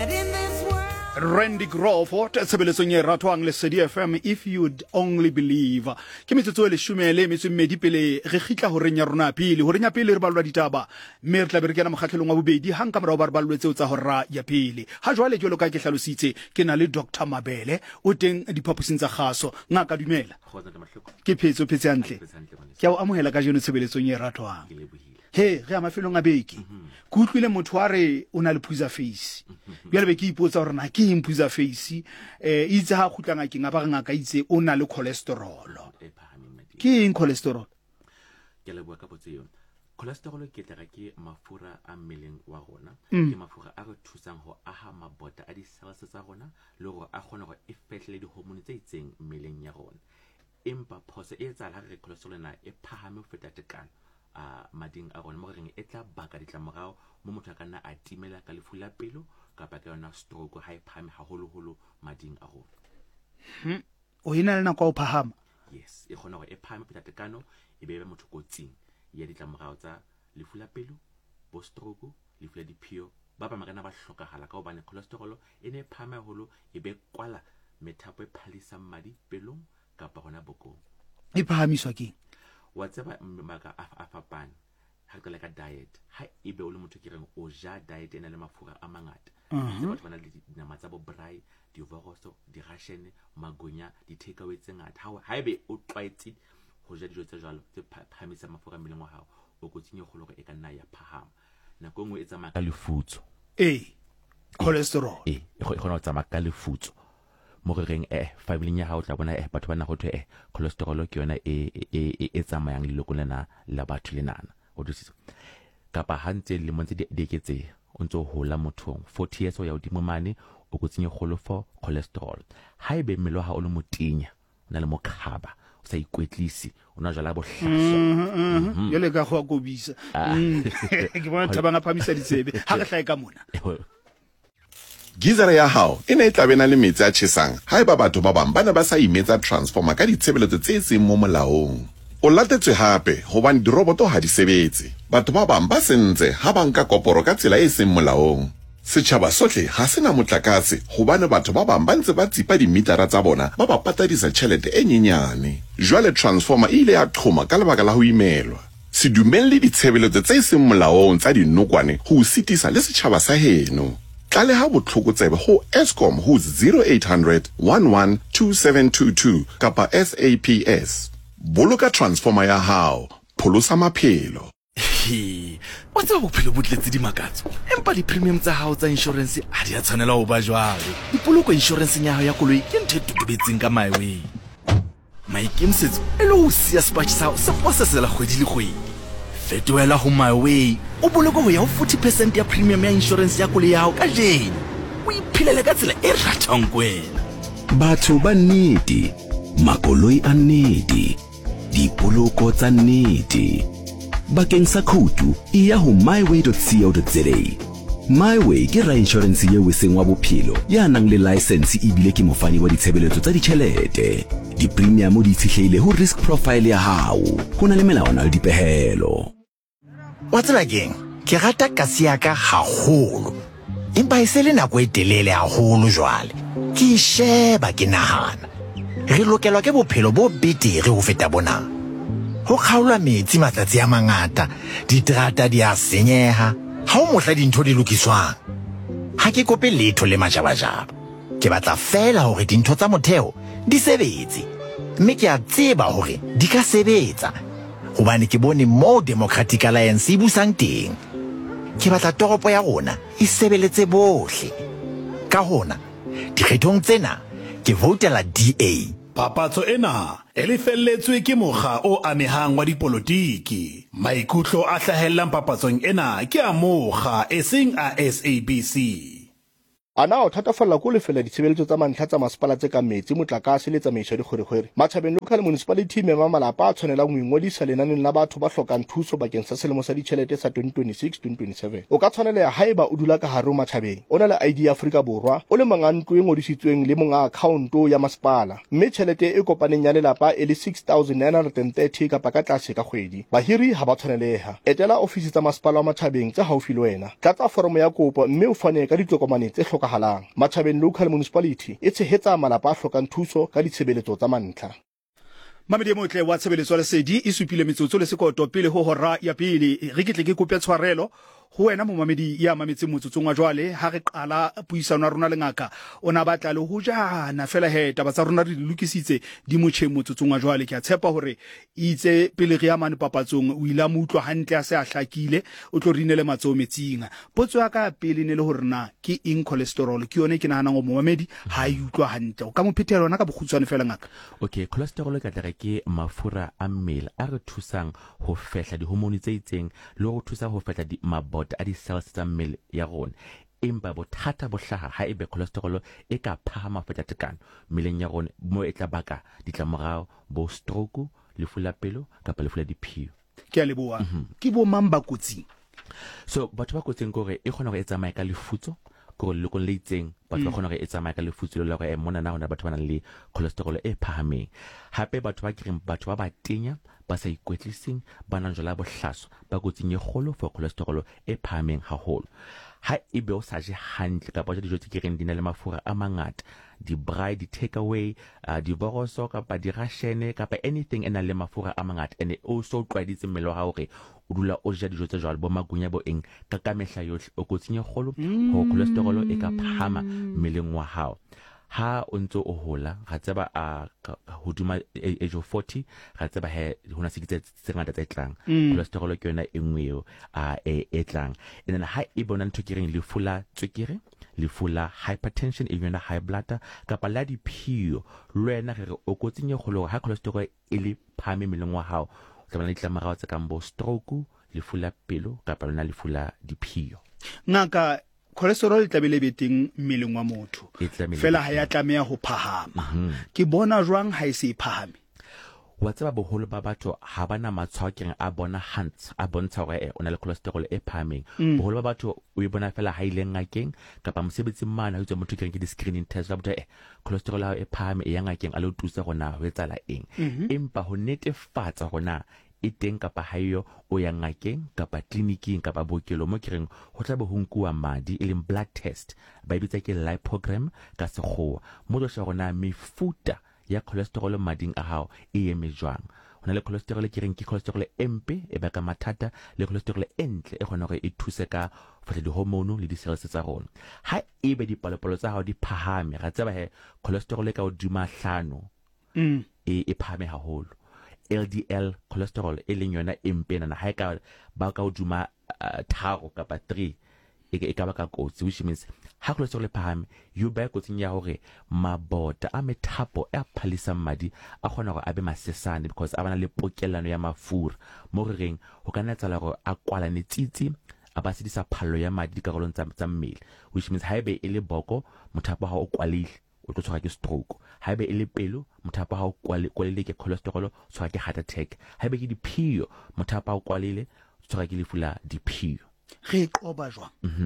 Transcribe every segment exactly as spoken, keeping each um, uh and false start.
Randy Crawford tshebeletsong e ratwang le Lesedi F M, if you'd only believe. Ke metsotso le shumele metso mmedi pele re khitla ho renya rona pele ho renya pele re balwa ditaba mme re tla be re kena mokgatlhelong wa bobedi hang ka morao ba re balwetse tsa hora ya pele. Ha jwale jolo ka ke hlalositse ke na le Doctor Mabele o teng diphaposing tsa kgaso. Ngaka dumela. Ke phetso phetse hantle. Ke a amohela ka jeno tshebeletsong e ratwang. He re a mafelong a beke ke utlwile motho a re o na le phuza face bjale be ke ipotsa gore na ke eng phuza face eh itse ha khutlanga ke ngaba ngaka itse o na le cholesterol ke eng cholesterol ke le bua ka botse yone cholesterol ke tla ke mafura a mmeleng wa rona ke mafura a re thusang ho aha mabota a di cells tsa rona le gore a gone go e fetle di hormone tse itseng mmeleng ya rona empa phose e etsa la re cholesterol na e phahame ho feta tekano a mading a rona mo reng e tla baka ditlamorao mo motho a kana a timela ka lefu la pelo kapa ka yona stroke high phame haholo holo mading a rona hm o ina le nako o phahama yes e gona go e phame peta tekano e be be motho kotsing ya ditlamorao tsa lefu la pelo bo stroke lefu la diphio ba ba magana ba hlokagala ka hobane cholesterol e ne phame haholo e be kwala methapo e phalisa madi pelong kapa hona bokong e phahamiswa ke wa tseba maka a fapane ha ke ka diet ha e be o le motho ke reng o ja diet ena le mafura a mangata ke batho bana le dinama tsa bo braai di voroso di ration magonya di takeaway tse ngata ha e be o twaetse ho ja dijo tse jalo tse phamisa mafura mmeleng wa hao o go tsinye go lore e ka nna ya phahama nako ngwe e tsamaya ka lefutso eh cholesterol eh e gona o tsamaya ka lefutso mo reng eh family ya hao tla bona eh batho bana go thwe eh cholesterol ke yona e e e tsamayang le lokolena la batho lenana o ditsitse kapa hantse le montse di eketse o ntse ho la mothong forty years o ya odimo mane o go tsenye golo for cholesterol ha e be mmelo ha o le motinya o na le mokhaba o sa ikwetlisi o na jala bohlaswa yo le ka go akobisa ke bona thabanga phamisa ditsebe ha re hlae ka mona Gizere ya hao e ne e tla bena le metsi a tjhesang ha eba batho ba bang bana ba sa imetsa transformer ka ditshebeletso tse seng mo molaong. O latetswe hape hobane diroboto ha di sebetse. Batho ba bang ba sentse ha ba nka koporo ka tsela e seng molaong. Setjhaba sohle ha sena motlakase hobane batho ba bang ba ntse ba tsipa dimitara tsa bona ba ba patadisa tjhelete e nyenyane. Jwale transformer ile ya thoma ka lebaka la ho imelwa. Se dumelle ditshebeletso tse seng molaong tsa dinokwane ho sitisa le setjhaba sa heno. Tlale ha botlhokotsebe ho Eskom ho zero eight hundred, one one two seven two two kapa S A P S. Boloka transformer ya hao, pholosa maphelo. He, what's up bophelo botletse di makatso? Empa di premium tsa hao tsa insurance ha di a tshwanela ho ba jwalo. Dipoloko insurance ya hao ya koloi ke ntho e totobetseng ka my way. Maikemisetso e le ho sia sepatjhe sa hao se posesela kgwedi le kgwedi. Fetoela ho my way o boloko ho ya ho forty percent ya premium ya insurance ya koloi ya hao ka jeno o iphilele ka tsela e ratang kwena. Batho ba nnete, makoloi a nnete, dipoloko tsa nnete. Bakeng sa khoutu e ya ho myway dot co dot za. Myway ke ra insurance ye weseng wa bophelo ya nang le license e bile ke mofani wa ditshebeletso tsa ditjhelete. Di premium di tshihlile ho risk profile ya hao hona le melawana le dipehelo. What's again? Ke rata kasi ya ka haholo. Empa e se le nako e telele haholo jwale. Ke sheba ke nahana. Re lokelwa ke bophelo bo betere ho feta bona. Ho khaula metsi matsatsi a mangata, diterata di a senyeha. Ha o mohla dintho di lokiswang. Ha ke kope letho le majabajaba. Ke batla fela hore dintho tsa motheo di sebetse. Mme ke a tseba hore di ka sebetsa. Hobane ke bone mo Democratic Alliance e busang teng. Ke batla toropo ya rona e sebeletse bohle. Ka hona, dikgethong tsena ke votela D A. Papatso ena e lefelletswe ke mokga o amehang wa dipolotiki. Maikutlo a hlahellang papatsong ena ke a mokga e seng a S A B C. Ana o thatafalla ko lefela ditshebeletso tsa mantlha tsa masepala tse ka metsi motlakase le tsamaiso di kgorikgori. Matjhabeng local municipality me mamalapa a tshwanela go ingodisa lenaneng la batho ba hlokang thuso bakeng sa selemo sa ditjhelete sa twenty twenty-six twenty twenty-seven. O ka tshwanela haeba o dula ka hare ho matjhabeng. O na le I D ya Afrika Borwa, o le mangantlo e ngodisitsweng le monga account ya masepala. Mme tjhelete e kopaneng ya lelapa e le six thousand nine hundred thirty kapa ka tlase ka kgwedi. Bahiri ha ba tshwaneleha. Etela ofisi tsa masepala wa matjhabeng tse haufi le wena. Tlatsa foromo ya kopo mme o fane ka ditokomane tse hlokahalang. Matjhabeng Local Municipality e tshehetsa malapa a hlokang thuso ka ditshebeletso tsa mantlha. Mamedi e motle wa tshebeletso le sedi e supile metsotso le sekoto pele ho hora ya pele re ke tle ke kope tshwarelo ho wena mo mamedi ya mametse motsotsong wa jwale ha re qala puisano rona le ngaka ona batla le ho jana fela he taba tsa rona re lokisitse di motjhe motsotsong wa jwale ke a tshepa hore itse pele re ya mane papatsong o ila mutlwa hantle a se a hlakile o tlo rinele matso metsinga potso ya ka pele ne le hore na ke in cholesterol ke yone ke nahana go mo mamedi ha e utlwa hantle o ka mo phethela yona ka bokhutswane fela ngaka. Okay, cholesterol ka tla ke mafura a mmele a re thusang ho fehla di hormone tse itseng le go thusa ho fehla di mabota a di cells tsa mmele ya rona empa bothata bo hlaha ha ebe cholesterol e ka phahama feta tekano mmeleng ya rona mo e tla baka ditlamorao bo stroke lefu la pelo kapa lefu la diphio. Ke a leboa ke bo mang ba kotsing so batho ba kotsing gore e kgona go etsa mae ka lefutso gore le kon le itseng batho ba kgona go etsa mae ka lefutso le gore e mona na hona batho ba nang le cholesterol e phahameng hape batho ba kireng batho ba ba tenya ba sa ikwetliseng ba nang jwala bohlaso ba kotsing e kgolo for cholesterol e phahameng haholo ha ebe o sa je hantle kapa ja dijo tse kireng di na le mafura a mangata di braai di take away uh, di boroso kapa di rashene kapa anything ena le mafura a mangata ene o so tlwaeditse mmele wa hore o dula o ja dijo tse jwalo bo magunya bo eng ka ka mehla yohle o kotsing e kgolo ho cholesterol e ka phahama mmeleng wa hao ha o ntse o hola ga tseba a hoduma age of forty ga tseba he hona se kitse tse ngata tse tlang cholesterol ke yona e nngwe a e tlang ena ha e bona ntho ke reng le fula tswekere le fula hypertension e yona high blood kapa la diphio lwena re o kotsing e kgolo ha cholesterol e le phame meleng wa hao o tla bana le tlamorao tsa kambo stroke le fula pelo kapa lona le fula diphio ngaka cholesterol tla bele beteng mmeleng wa motho fela ha ya tlameya ho phahama ke bona jwang ha e se phahame wa tseba boholo ba batho ha bana matshwao a bona hands a bontsha hore o na le cholesterol e phahameng boholo ba batho o e bona fela ha ile ngakeng kapa mosebetsi mana ho tswa motho ke reng ke di screening test ba botsa eh cholesterol ha e phahame e ya ngakeng a le tusa gona ho etsala eng empa ho netefatsa gona e teng kapa hayo o ya ngakeng kapa clinicing kapa bookelo mo kireng ho tla be ho nkuwa madi e leng blood test ba bitsa ke lipogram ka sekgowa mo do shona mefuta ya cholesterol mading a hao e eme jwang hona le cholesterol kireng ke cholesterol empe e baka mathata le cholesterol entle e gona gore e thuse ka fa di hormone le di cells tsa rona ha e be dipalopalo tsa hao di phahame ga tseba he cholesterol ka o duma hlano mm e e phahame haholo L D L cholesterol e leng yona empe nana ha ka ba ka oduma tharo kapa three e ka ba ka kotsi which means ha cholesterol e phahame you ba kotsing ya hore mabota a methapo a phalisa madi a kgona gore a be masesane because a bana le pokelano ya mafura mo re reng ho kana tsala gore a kwalane tsitsi a ba se di sa phallo ya madi ka golong tsa mmele which means ha ebe e le boko mothapo ha o kwalile o tlo tshwara ke stroke ha ebe e le pelo mothapo ha o kwalile ke cholesterol tshwara ke heart attack ha ebe ke diphio mothapo ha o kwalile tshwara ke lefu la diphio re qoba jwang mhm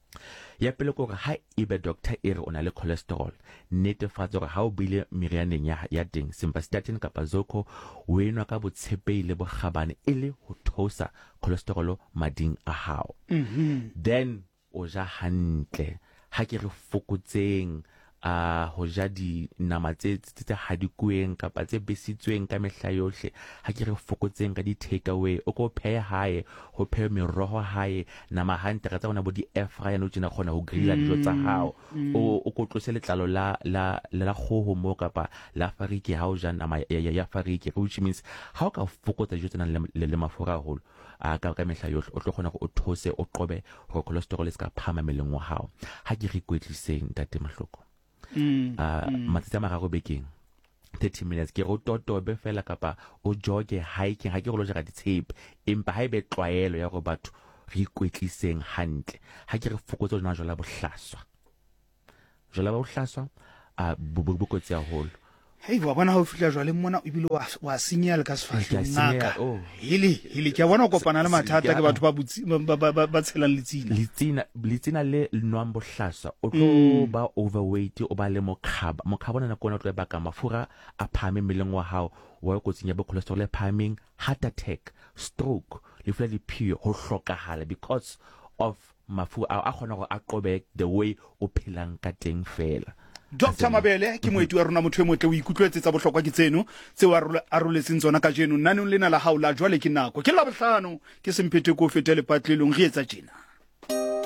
ya pele go ha ebe doctor e re ona le cholesterol netefatsa gore ha o bile merianeng ya ya teng simvastatin kapa zoko o enwa ka botshepei le bogabane e le ho thosa cholesterol mading a hao mhm then o ja hantle ha ke re fokotseng a ho ja di nama tse tse hadikueng kapa tse besitsweng ka mehla yohle ha ke re fokotseng ka di take away o ko phe hae ho phe meroho hae nama hantle ka tsona bo di air fryer no tsena khona ho grilla dijo tsa hao o o ko tlose letlalo la la la kgoho mo kapa la fariki ha o ja nama ya fariki which means ha o ka fokotsa dijo tsena le le mafura haholo a ka ka mehla yohle o tlo khona go o those o qobe ho cholesterol e ska phama meleng wa hao ha ke re kwetliseng tate mahloko mm uh matsatsi a mararo bekeng thirty minutes ke go totobe fela kapa o joge hiking ha ke go lo jega ditshepe empa ha ebe tlwaelo ya go batho re ikwetliseng hantle ha ke re fokotsa jona jola bohlaswa jola bohlaswa a bobokotsi haholo hey wa bona ho fihla jwa le mona o bile wa senyela ka sefahlo ngaka hile hile ke bona o kopana le mathata ke batho ba butsi ba tshelang letsina letsina letsina le nwang bohlaswa o tlo ba overweight o ba le mokhaba mokhaba na kona o tlo ba ka mafura a phame meleng wa hao wa go tsinya bo cholesterol e phameng heart attack stroke le fela diphio ho hlokahala because of mafu a a kgona go a qobe the way o phelang ka teng fela. Doctor Mabele ke moeti wa rona motho e motle o ikutlwetse tsa bohlokwa ke tseno tse wa a roletseng tsona ka jeno nna neng lena la haula jwale ke nako ke la bohlano ke semphete ko fetele patlelong re etsa tjena.